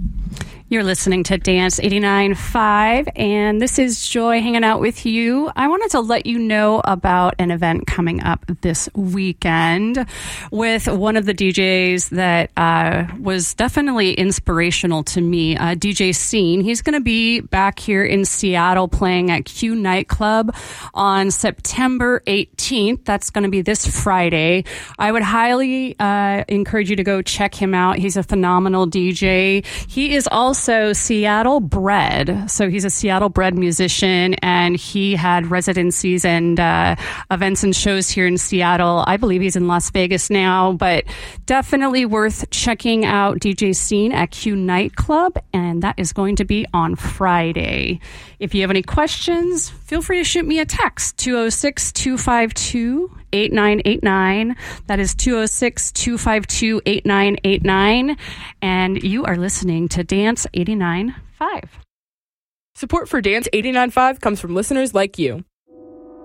You're listening to Dance 89.5, and this is Joy hanging out with you. I wanted to let you know about an event coming up this weekend with one of the DJs that was definitely inspirational to me, DJ Scene. He's going to be back here in Seattle playing at Q Nightclub on September 18th. That's going to be this Friday. I would highly encourage you to go check him out. He's a phenomenal DJ. He is also Seattle bred. So he's a Seattle bred musician, and he had residencies and events and shows here in Seattle. I believe he's in Las Vegas now, but definitely worth checking out DJ Scene at Q Nightclub, and that is going to be on Friday. If you have any questions, feel free to shoot me a text, 206-252-8989. That is 206-252-8989. And you are listening to Dance 89.5. Support for Dance 89.5 comes from listeners like you.